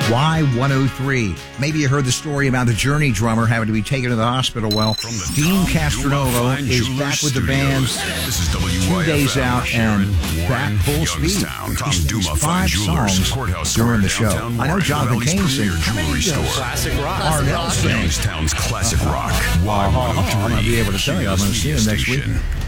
Y103. Maybe you heard the story about the Journey drummer having to be taken to the hospital. Well, Dean Castronovo is back with the band. This is 2 days out and back full speed. He sings 5 songs during the show. I know Jonathan Cain sings. How many Classic rock. Ardell sings. Youngstown's classic rock. I'll be able to tell you. I'm going to see him next week.